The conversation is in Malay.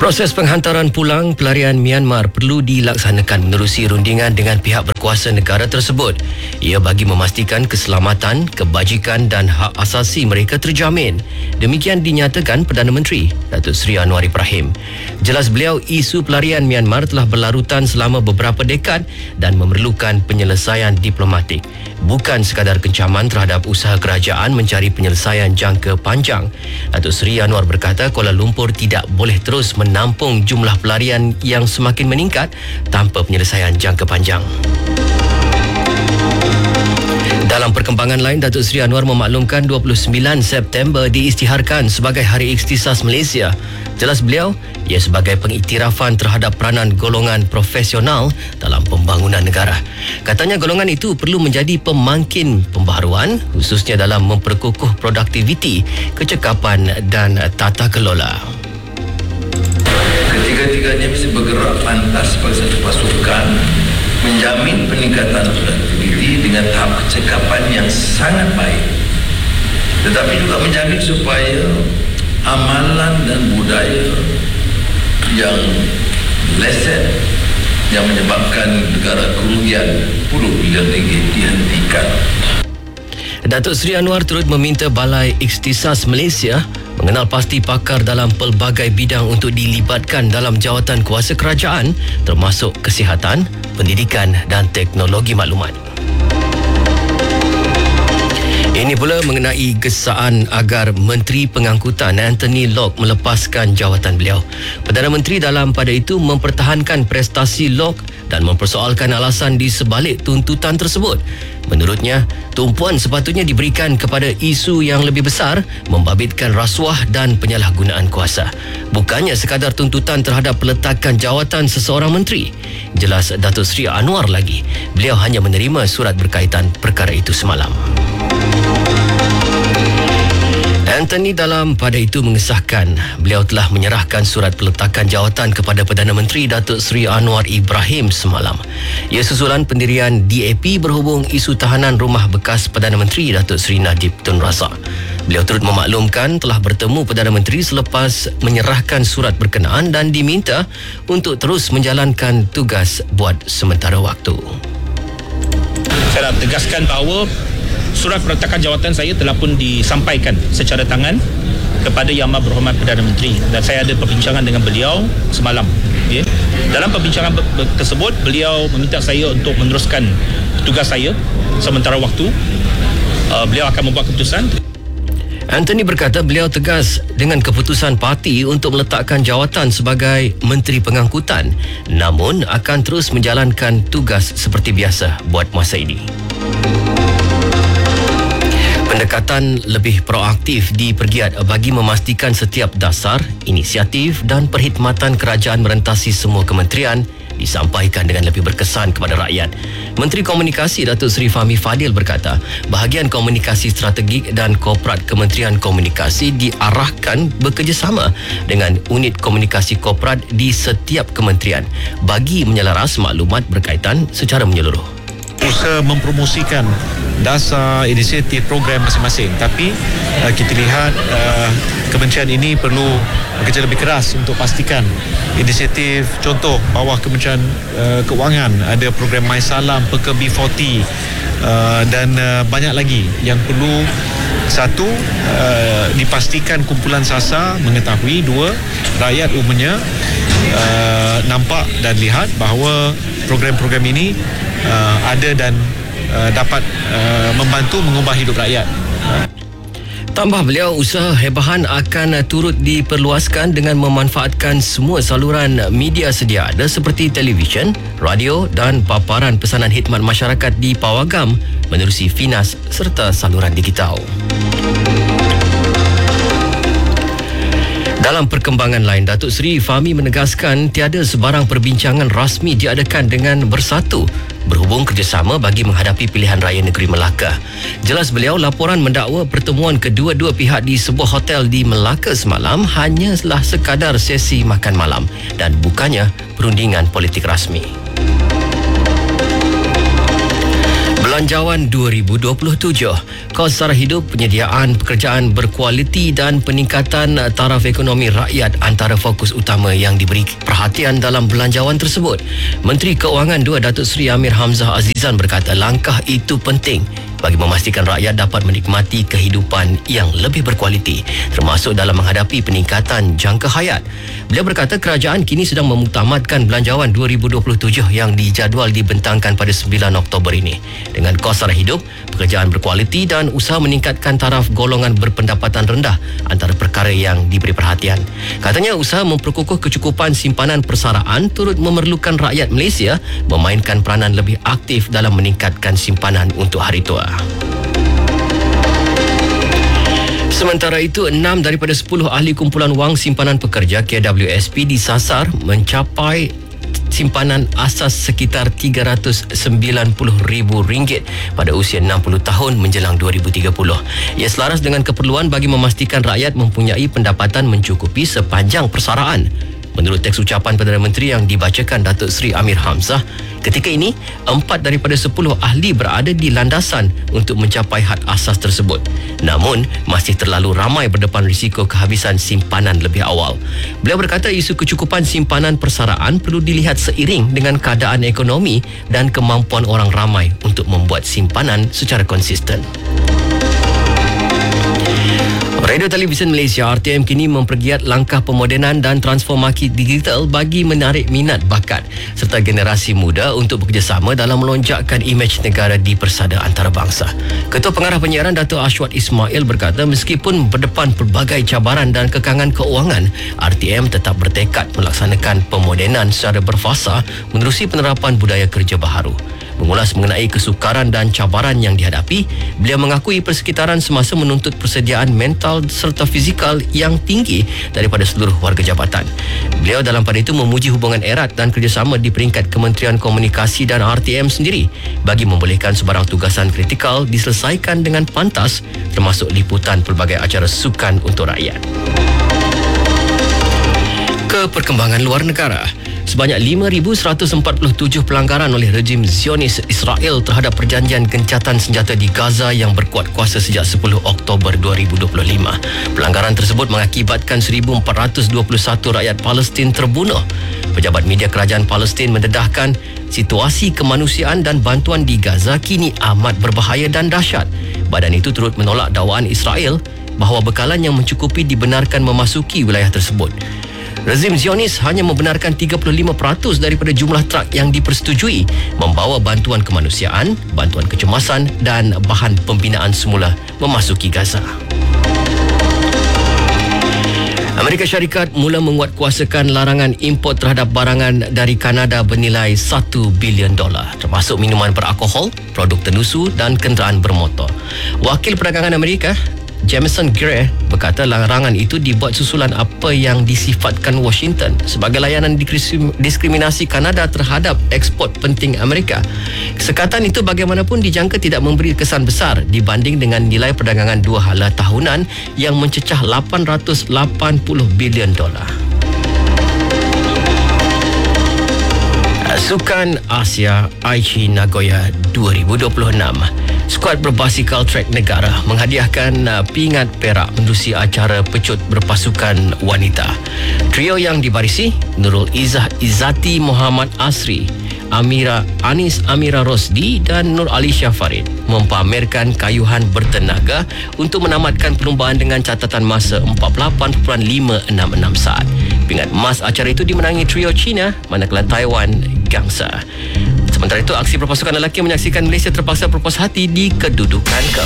Proses penghantaran pulang pelarian Myanmar perlu dilaksanakan menerusi rundingan dengan pihak berkuasa negara tersebut. Ia bagi memastikan keselamatan, kebajikan dan hak asasi mereka terjamin. Demikian dinyatakan Perdana Menteri Datuk Seri Anwar Ibrahim. Jelas beliau, isu pelarian Myanmar telah berlarutan selama beberapa dekad dan memerlukan penyelesaian diplomatik. Bukan sekadar kencaman terhadap usaha kerajaan mencari penyelesaian jangka panjang. Datuk Seri Anwar berkata Kuala Lumpur tidak boleh terus menampung jumlah pelarian yang semakin meningkat tanpa penyelesaian jangka panjang. Dalam perkembangan lain, Datuk Seri Anwar memaklumkan 29 September diisytiharkan sebagai Hari Ikhtisas Malaysia. Jelas beliau, ia sebagai pengiktirafan terhadap peranan golongan profesional dalam pembangunan negara. Katanya golongan itu perlu menjadi pemangkin pembaharuan, khususnya dalam memperkukuh produktiviti, kecekapan dan tata kelola. Ketiga-tiganya mesti bergerak pantas sebagai satu pasukan, menjamin peningkatan produktiviti dengan tahap kecekapan yang sangat baik, tetapi juga menjamin supaya amalan dan budaya yang lesen yang menyebabkan negara kerugian puluh bilion ringgit dihentikan. Datuk Seri Anwar turut meminta Balai Ikhtisas Malaysia mengenal pasti pakar dalam pelbagai bidang untuk dilibatkan dalam jawatan kuasa kerajaan termasuk kesihatan, pendidikan dan teknologi maklumat. Ini pula mengenai gesaan agar Menteri Pengangkutan Anthony Locke melepaskan jawatan beliau. Perdana Menteri dalam pada itu mempertahankan prestasi Locke dan mempersoalkan alasan di sebalik tuntutan tersebut. Menurutnya, tumpuan sepatutnya diberikan kepada isu yang lebih besar, membabitkan rasuah dan penyalahgunaan kuasa. Bukannya sekadar tuntutan terhadap peletakan jawatan seseorang menteri. Jelas Datuk Seri Anwar lagi, beliau hanya menerima surat berkaitan perkara itu semalam. Anthony dalam pada itu mengesahkan beliau telah menyerahkan surat peletakan jawatan kepada Perdana Menteri Datuk Seri Anwar Ibrahim semalam. Ia susulan pendirian DAP berhubung isu tahanan rumah bekas Perdana Menteri Datuk Seri Najib Tun Razak. Beliau turut memaklumkan telah bertemu Perdana Menteri selepas menyerahkan surat berkenaan dan diminta untuk terus menjalankan tugas buat sementara waktu. Saya nak tegaskan bahawa surat peletakan jawatan saya telah pun disampaikan secara tangan kepada Yang Amat Berhormat Perdana Menteri dan saya ada perbincangan dengan beliau semalam. Okay. Dalam perbincangan tersebut, beliau meminta saya untuk meneruskan tugas saya sementara waktu. Beliau akan membuat keputusan. Anthony berkata beliau tegas dengan keputusan parti untuk meletakkan jawatan sebagai Menteri Pengangkutan, namun akan terus menjalankan tugas seperti biasa buat masa ini. Pendekatan lebih proaktif dipergiat bagi memastikan setiap dasar, inisiatif dan perkhidmatan kerajaan merentasi semua kementerian disampaikan dengan lebih berkesan kepada rakyat. Menteri Komunikasi Datuk Seri Fahmi Fadil berkata, bahagian komunikasi strategik dan korporat Kementerian Komunikasi diarahkan bekerjasama dengan unit komunikasi korporat di setiap kementerian bagi menyelaras maklumat berkaitan secara menyeluruh. Usaha mempromosikan dasar inisiatif program masing-masing, tapi kita lihat kementerian ini perlu bekerja lebih keras untuk pastikan inisiatif, contoh bawah Kementerian Keuangan ada program MySalam, Peka B40 dan banyak lagi yang perlu. Satu, dipastikan kumpulan SASA mengetahui. Dua, rakyat umumnya nampak dan lihat bahawa program-program ini ada dan dapat membantu mengubah hidup rakyat. Tambah beliau, usaha hebahan akan turut diperluaskan dengan memanfaatkan semua saluran media sedia ada seperti televisyen, radio dan paparan pesanan khidmat masyarakat di Pawagam menerusi Finas serta saluran digital. Dalam perkembangan lain, Datuk Seri Fahmi menegaskan tiada sebarang perbincangan rasmi diadakan dengan Bersatu berhubung kerjasama bagi menghadapi pilihan raya negeri Melaka. Jelas beliau, laporan mendakwa pertemuan kedua-dua pihak di sebuah hotel di Melaka semalam hanyalah sekadar sesi makan malam dan bukannya perundingan politik rasmi. Belanjawan 2027, kos sara hidup, penyediaan pekerjaan berkualiti dan peningkatan taraf ekonomi rakyat antara fokus utama yang diberi perhatian dalam belanjawan tersebut. Menteri Keuangan 2 Datuk Seri Amir Hamzah Azizan berkata langkah itu penting bagi memastikan rakyat dapat menikmati kehidupan yang lebih berkualiti, termasuk dalam menghadapi peningkatan jangka hayat. Beliau berkata kerajaan kini sedang memuktamadkan belanjawan 2027 yang dijadual dibentangkan pada 9 Oktober ini. Dengan kos sara hidup, pekerjaan berkualiti dan usaha meningkatkan taraf golongan berpendapatan rendah antara perkara yang diberi perhatian. Katanya usaha memperkukuh kecukupan simpanan persaraan turut memerlukan rakyat Malaysia memainkan peranan lebih aktif dalam meningkatkan simpanan untuk hari tua. Sementara itu, 6 daripada 10 ahli kumpulan wang simpanan pekerja KWSP disasar mencapai simpanan asas sekitar RM390,000 pada usia 60 tahun menjelang 2030. Ia selaras dengan keperluan bagi memastikan rakyat mempunyai pendapatan mencukupi sepanjang persaraan. Menurut teks ucapan Perdana Menteri yang dibacakan Datuk Seri Amir Hamzah, ketika ini 4 daripada 10 ahli berada di landasan untuk mencapai had asas tersebut. Namun, masih terlalu ramai berdepan risiko kehabisan simpanan lebih awal. Beliau berkata isu kecukupan simpanan persaraan perlu dilihat seiring dengan keadaan ekonomi dan kemampuan orang ramai untuk membuat simpanan secara konsisten. Radio Televisyen Malaysia RTM kini mempergiat langkah pemodenan dan transformasi digital bagi menarik minat bakat serta generasi muda untuk bekerjasama dalam melonjakkan imej negara di persada antarabangsa. Ketua Pengarah Penyiaran Dato' Ashwat Ismail berkata meskipun berdepan pelbagai cabaran dan kekangan keuangan, RTM tetap bertekad melaksanakan pemodenan secara berfasa menerusi penerapan budaya kerja baharu. Mengulas mengenai kesukaran dan cabaran yang dihadapi, beliau mengakui persekitaran semasa menuntut persediaan mental serta fizikal yang tinggi daripada seluruh warga jabatan. Beliau dalam pada itu memuji hubungan erat dan kerjasama di peringkat Kementerian Komunikasi dan RTM sendiri bagi membolehkan sebarang tugasan kritikal diselesaikan dengan pantas, termasuk liputan pelbagai acara sukan untuk rakyat. Ke perkembangan luar negara, sebanyak 5,147 pelanggaran oleh rejim Zionis Israel terhadap perjanjian gencatan senjata di Gaza yang berkuat kuasa sejak 10 Oktober 2025. Pelanggaran tersebut mengakibatkan 1,421 rakyat Palestin terbunuh. Pejabat media kerajaan Palestin mendedahkan situasi kemanusiaan dan bantuan di Gaza kini amat berbahaya dan dahsyat. Badan itu turut menolak dakwaan Israel bahawa bekalan yang mencukupi dibenarkan memasuki wilayah tersebut. Rezim Zionis hanya membenarkan 35% daripada jumlah trak yang dipersetujui membawa bantuan kemanusiaan, bantuan kecemasan dan bahan pembinaan semula memasuki Gaza. Amerika Syarikat mula menguatkuasakan larangan import terhadap barangan dari Kanada bernilai $1 bilion, termasuk minuman beralkohol, produk tenusu dan kenderaan bermotor. Wakil Perdagangan Amerika Jameson Gray berkata larangan itu dibuat susulan apa yang disifatkan Washington sebagai layanan diskriminasi Kanada terhadap ekspor penting Amerika. Sekatan itu bagaimanapun dijangka tidak memberi kesan besar dibanding dengan nilai perdagangan dua hala tahunan yang mencecah $880 bilion. Sukan Asia Aichi Nagoya 2026. Skuad berbasikal trek negara menghadiahkan pingat perak menerusi acara pecut berpasukan wanita. Trio yang dibarisi Nurul Izzah Izzati Muhammad Asri, Amira Rosdi dan Nur Alisha Farid mempamerkan kayuhan bertenaga untuk menamatkan perlumbaan dengan catatan masa 48.566 saat. Pingat emas acara itu dimenangi trio China manakala Taiwan gangsa. Sementara itu, aksi berpasukan lelaki menyaksikan Malaysia terpaksa berpuas hati di kedudukan ke